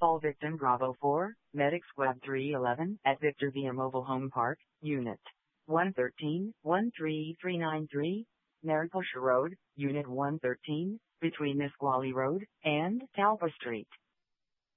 Call victim Bravo 4, Medic Squad 311 at Victor Via Mobile Home Park, Unit 113, 13393, Mariposa Road, Unit 113, between Nisqually Road and Talpa Street.